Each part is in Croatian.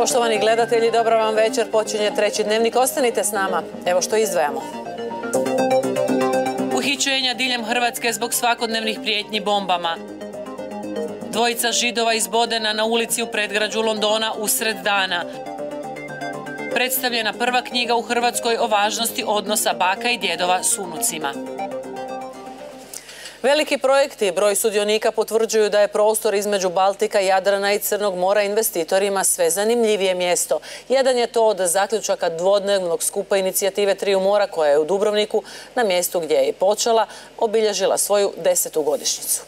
Poštovani gledatelji, dobar vam večer. Počinje treći dnevnik. Ostanite s nama. Evo što izdvajamo. Uhićenja diljem Hrvatske zbog svakodnevnih prijetnji bombama. Dvojica Židova izbodena na ulici u predgrađu Londona usred dana. Predstavljena prva knjiga u Hrvatskoj o važnosti odnosa baka i djedova s unucima. Veliki projekti i broj sudionika potvrđuju da je prostor između Baltika, Jadrana i Crnog mora investitorima sve zanimljivije mjesto. Jedan je to od zaključaka dvodnevnog skupa inicijative Triju mora koja je u Dubrovniku, na mjestu gdje je i počela, obilježila svoju 10. godišnjicu.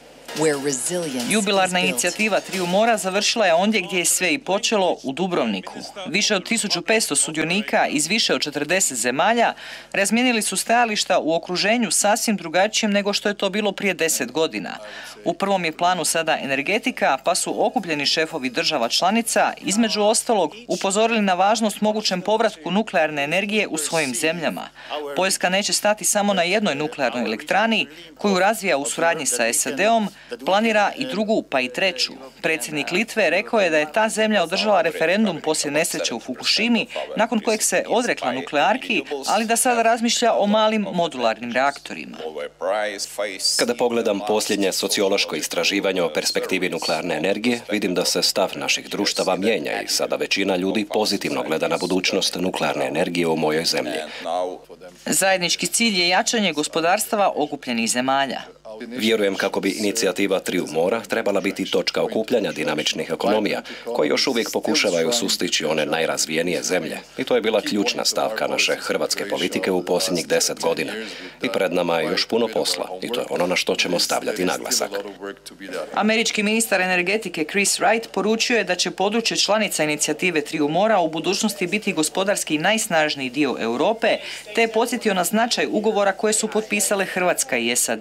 Jubilarna inicijativa Triju mora završila je ondje gdje je sve i počelo, u Dubrovniku. Više od 1500 sudionika iz više od 40 zemalja razmijenili su stajališta u okruženju sasvim drugačijem nego što je to bilo prije 10 godina. U prvom je planu sada energetika, pa su okupljeni šefovi država članica, između ostalog, upozorili na važnost mogućem povratku nuklearne energije u svojim zemljama. Poljska neće stati samo na jednoj nuklearnoj elektrani, koju razvija u suradnji sa SAD-om, planira i drugu, pa i treću. Predsjednik Litve rekao je da je ta zemlja održala referendum poslije nesreće u Fukushimi, nakon kojeg se odrekla nuklearki, ali da sada razmišlja o malim modularnim reaktorima. Kada pogledam posljednje sociološko istraživanje o perspektivi nuklearne energije, vidim da se stav naših društava mijenja i sada većina ljudi pozitivno gleda na budućnost nuklearne energije u mojoj zemlji. Zajednički cilj je jačanje gospodarstava okupljenih zemalja. Vjerujem kako bi inicijativa Triju mora trebala biti točka okupljanja dinamičnih ekonomija, koje još uvijek pokušavaju sustići one najrazvijenije zemlje. I to je bila ključna stavka naše hrvatske politike u posljednjih 10 godina. I pred nama je još puno posla i to je ono na što ćemo stavljati naglasak. Američki ministar energetike Chris Wright poručio je da će područje članica inicijative Triju mora u budućnosti biti gospodarski najsnažniji dio Europe, te je podsjetio na značaj ugovora koje su potpisale Hrvatska i SAD.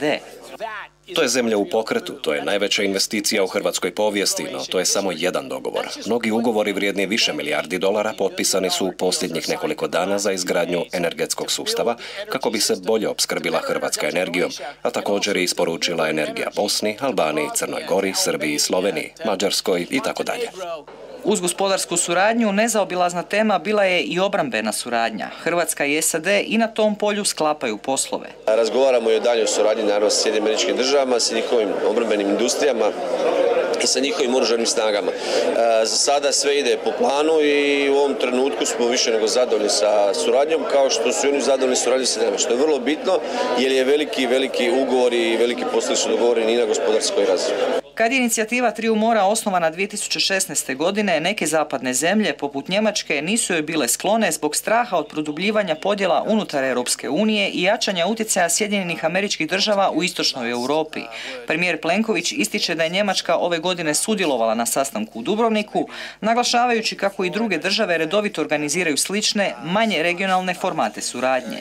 To je zemlja u pokretu, to je najveća investicija u hrvatskoj povijesti, no to je samo jedan dogovor. Mnogi ugovori vrijedni više milijardi dolara potpisani su u posljednjih nekoliko dana za izgradnju energetskog sustava kako bi se bolje opskrbila Hrvatska energijom, a također i isporučila energija Bosni, Albaniji, Crnoj Gori, Srbiji, Sloveniji, Mađarskoj i tako dalje. Uz gospodarsku suradnju, nezaobilazna tema bila je i obrambena suradnja. Hrvatska i SAD i na tom polju sklapaju poslove. Razgovaramo i o daljoj suradnji naravno sa Sjedinjenim Američkim Državama, sa njihovim obrambenim industrijama i sa njihovim oružanim snagama. Za sada sve ide po planu i u ovom trenutku smo više nego zadovoljni sa suradnjom, kao što su i oni zadovoljni suradnjom sa nama, što je vrlo bitno jer je veliki ugovori i veliki poslovi su dogovoreni i na gospodarskoj razini. Kad je inicijativa Triju mora osnovana 2016. godine, neke zapadne zemlje, poput Njemačke, nisu joj bile sklone zbog straha od produbljivanja podjela unutar Europske unije i jačanja utjecaja Sjedinjenih Američkih Država u istočnoj Europi. Premijer Plenković ističe da je Njemačka ove godine sudjelovala na sastanku u Dubrovniku, naglašavajući kako i druge države redovito organiziraju slične, manje regionalne formate suradnje.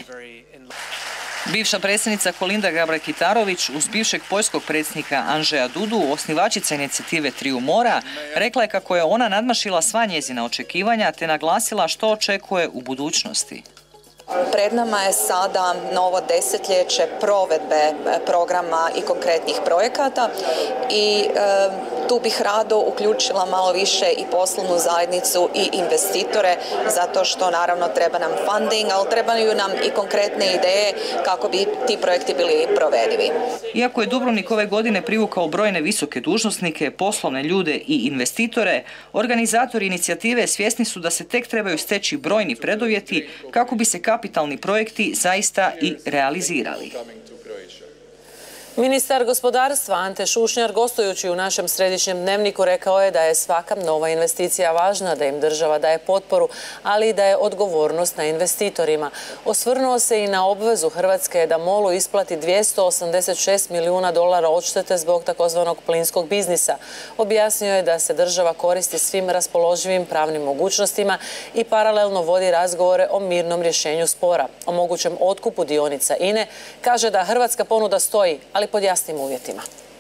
Bivša predsjednica Kolinda Grabar-Kitarović uz bivšeg poljskog predsjednika Andrzeja Dudu, osnivačica inicijative Triju mora, rekla je kako je ona nadmašila sva njezina očekivanja te naglasila što očekuje u budućnosti. Pred nama je sada novo desetljeće provedbe programa i konkretnih projekata i tu bih rado uključila malo više i poslovnu zajednicu i investitore, zato što naravno treba nam funding, ali trebaju nam i konkretne ideje kako bi ti projekti bili provedivi. Iako je Dubrovnik ove godine privukao brojne visoke dužnosnike, poslovne ljude i investitore, organizatori inicijative svjesni su da se tek trebaju steći brojni preduvjeti kako bi se kapitalni projekti zaista i realizirali. Ministar gospodarstva Ante Šušnjar, gostujući u našem središnjem dnevniku, rekao je da je svaka nova investicija važna, da im država daje potporu, ali i da je odgovornost na investitorima. Osvrnuo se i na obvezu Hrvatske da MOL-u isplati 286 milijuna dolara odštete zbog takozvanog plinskog biznisa. Objasnio je da se država koristi svim raspoloživim pravnim mogućnostima i paralelno vodi razgovore o mirnom rješenju spora. O mogućem otkupu dionica INE kaže da hrvatska ponuda stoji, ali pod jasnim uvjetima.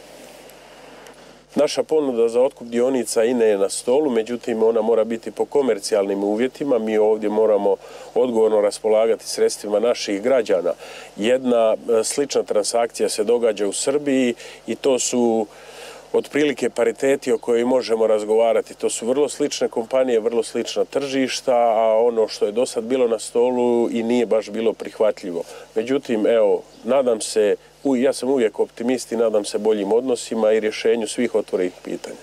Naša ponuda za otkup dionica INE je na stolu, međutim ona mora biti po komercijalnim uvjetima. Mi ovdje moramo odgovorno raspolagati sredstvima naših građana. Jedna slična transakcija se događa u Srbiji i to su otprilike pariteti o kojoj možemo razgovarati. To su vrlo slične kompanije, vrlo slična tržišta, a ono što je do sad bilo na stolu i nije baš bilo prihvatljivo. Međutim, evo, nadam se, ja sam uvijek optimist i nadam se boljim odnosima i rješenju svih otvorenih pitanja.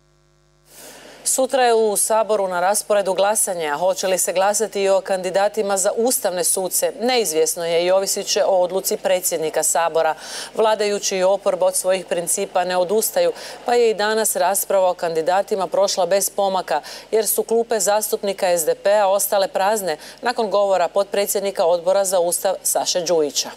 Sutra je u Saboru na rasporedu glasanja. Hoće li se glasati i o kandidatima za ustavne suce? Neizvjesno je i ovisit će o odluci predsjednika Sabora. Vladajući i oporba od svojih principa ne odustaju, pa je i danas rasprava o kandidatima prošla bez pomaka, jer su klupe zastupnika SDP-a ostale prazne nakon govora potpredsjednika Odbora za Ustav Saše Đujića.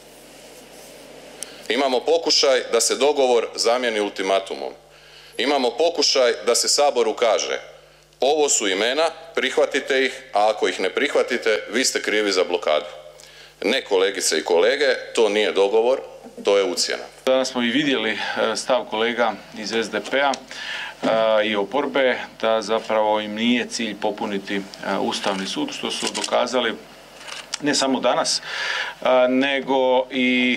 Imamo pokušaj da se dogovor zamijeni ultimatumom. Imamo pokušaj da se Saboru kaže ovo su imena, prihvatite ih, a ako ih ne prihvatite, vi ste krivi za blokadu. Ne, kolegice i kolege, to nije dogovor, to je ucjena. Danas smo i vidjeli stav kolega iz SDP-a i oporbe da zapravo im nije cilj popuniti Ustavni sud, što su dokazali ne samo danas, nego i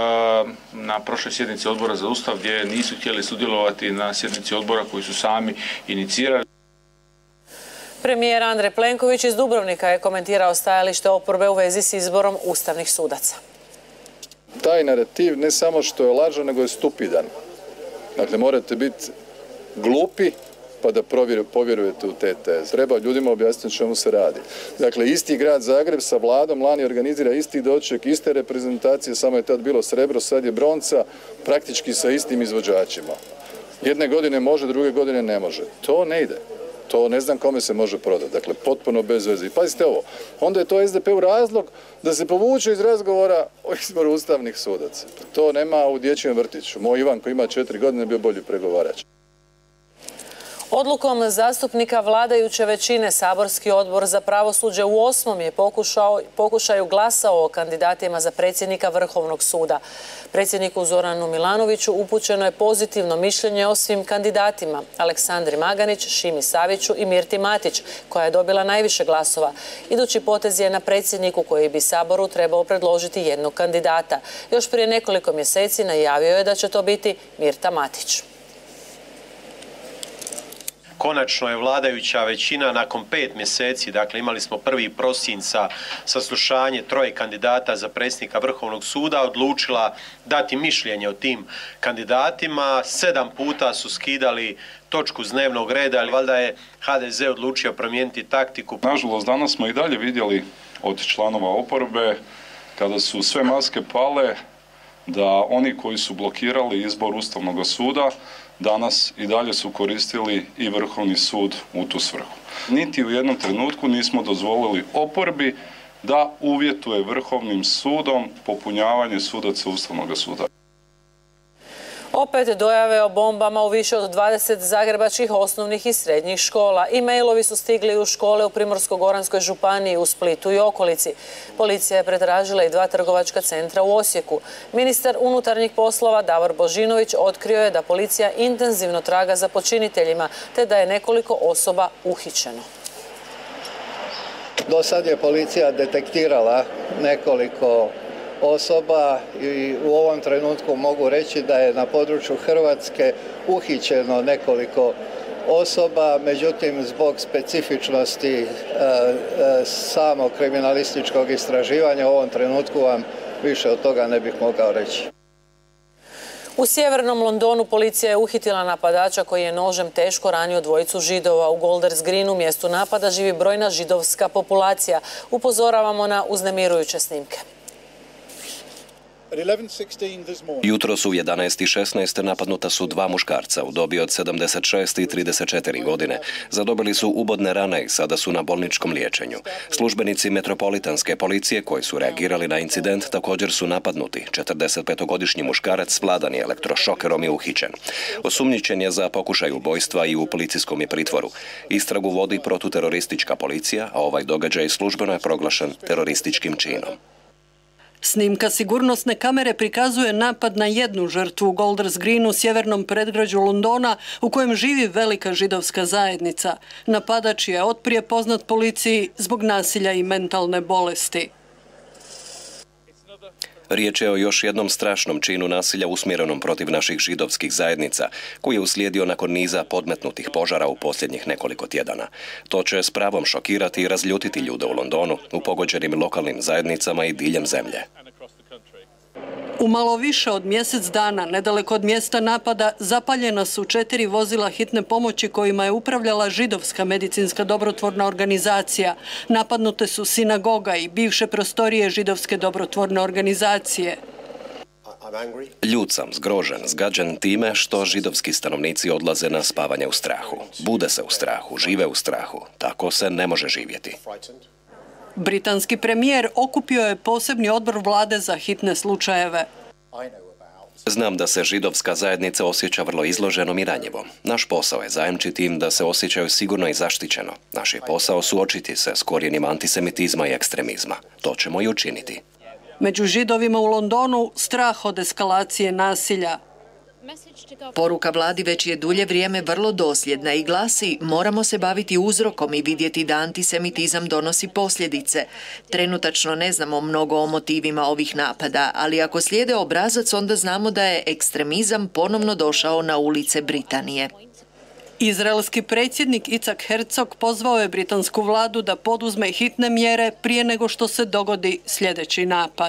na prošloj sjednici Odbora za Ustav gdje nisu htjeli sudjelovati na sjednici odbora koji su sami inicirali. Premijer Andrej Plenković iz Dubrovnika je komentirao stajalište oporbe u vezi s izborom ustavnih sudaca. Taj narativ ne samo što je lažan, nego je stupidan. Dakle, morate biti glupi pa da povjerujete u te teze. Treba ljudima objasniti o čemu se radi. Dakle, isti grad Zagreb sa vladom lani organizira isti doček, iste reprezentacije, samo je tad bilo srebro, sad je bronca, praktički sa istim izvođačima. Jedne godine može, druge godine ne može. To ne ide. To ne znam kome se može prodati. Dakle, potpuno bez veze. I pazite ovo, onda je to SDP-u razlog da se povuče iz razgovora o izboru ustavnih sudaca. To nema u dječjem vrtiću. Moj Ivan koji ima 4 godine bio bolji pregovarač. Odlukom zastupnika vladajuće većine Saborski odbor za pravosuđe u 8. je pokušaju glasao o kandidatima za predsjednika Vrhovnog suda. Predsjedniku Zoranu Milanoviću upućeno je pozitivno mišljenje o svim kandidatima: Aleksandri Maganić, Šimi Saviću i Mirti Matić, koja je dobila najviše glasova. Idući potez je na predsjedniku koji bi Saboru trebao predložiti jednog kandidata. Još prije nekoliko mjeseci najavio je da će to biti Mirta Matić. Konačno je vladajuća većina nakon 5 mjeseci, dakle imali smo 1. prosinca saslušanje 3 kandidata za predsjednika Vrhovnog suda, odlučila dati mišljenje o tim kandidatima. 7 puta su skidali točku s dnevnog reda, ali valjda je HDZ odlučio promijeniti taktiku. Nažalost, danas smo i dalje vidjeli od članova oporbe, kada su sve maske pale, da oni koji su blokirali izbor Ustavnog suda danas i dalje su koristili i Vrhovni sud u tu svrhu. Niti u jednom trenutku nismo dozvolili oporbi da uvjetuje Vrhovnim sudom popunjavanje sudaca Ustavnog suda. Opet dojave o bombama u više od 20 zagrebačkih osnovnih i srednjih škola. E-mailovi su stigli u škole u Primorsko-goranskoj županiji, u Splitu i okolici. Policija je pretražila i 2 trgovačka centra u Osijeku. Ministar unutarnjih poslova Davor Božinović otkrio je da policija intenzivno traga za počiniteljima, te da je nekoliko osoba uhićeno. Do sad je policija detektirala nekoliko osoba i u ovom trenutku mogu reći da je na području Hrvatske uhićeno nekoliko osoba, međutim zbog specifičnosti samog kriminalističkog istraživanja u ovom trenutku vam više od toga ne bih mogao reći. U sjevernom Londonu policija je uhitila napadača koji je nožem teško ranio 2 Židova. U Golders Greenu, mjestu napada, živi brojna židovska populacija. Upozoravamo na uznemirujuće snimke. Jutros u 11:16 napadnuta su 2 muškarca u dobi od 76 i 34 godine. Zadobili su ubodne rane i sada su na bolničkom liječenju. Službenici metropolitanske policije koji su reagirali na incident također su napadnuti. 45-godišnji muškarac s vladan je elektrošokerom je uhićen. Osumnjičen je za pokušaj ubojstva i u policijskom je pritvoru. Istragu vodi protuteroristička policija, a ovaj događaj službeno je proglašen terorističkim činom. Snimka sigurnosne kamere prikazuje napad na 1 žrtvu u Golders Greenu, sjevernom predgrađu Londona, u kojem živi velika židovska zajednica. Napadač je otprije poznat policiji zbog nasilja i mentalne bolesti. Riječ je o još jednom strašnom činu nasilja usmjerenom protiv naših židovskih zajednica, koji je uslijedio nakon niza podmetnutih požara u posljednjih nekoliko tjedana. To će s pravom šokirati i razljutiti ljude u Londonu, u pogođenim lokalnim zajednicama i diljem zemlje. U malo više od mjesec dana, nedaleko od mjesta napada, zapaljena su 4 vozila hitne pomoći kojima je upravljala židovska medicinska dobrotvorna organizacija. Napadnute su sinagoga i bivše prostorije židovske dobrotvorne organizacije. Ljut sam, zgrožen, zgađen time što židovski stanovnici odlaze na spavanje u strahu. Bude se u strahu, žive u strahu. Tako se ne može živjeti. Britanski premijer okupio je posebni odbor vlade za hitne slučajeve. Znam da se židovska zajednica osjeća vrlo izloženom i ranjivom. Naš posao je zajamčiti im da se osjećaju sigurno i zaštićeno. Naš je posao suočiti se s korijenima antisemitizma i ekstremizma. To ćemo i učiniti. Među židovima u Londonu strah od eskalacije nasilja. Poruka vladi već je dulje vrijeme vrlo dosljedna i glasi: moramo se baviti uzrokom i vidjeti da antisemitizam donosi posljedice. Trenutačno ne znamo mnogo o motivima ovih napada, ali ako slijede obrazac, onda znamo da je ekstremizam ponovno došao na ulice Britanije. Izraelski predsjednik Itzhak Herzog pozvao je britansku vladu da poduzme hitne mjere prije nego što se dogodi sljedeći napad.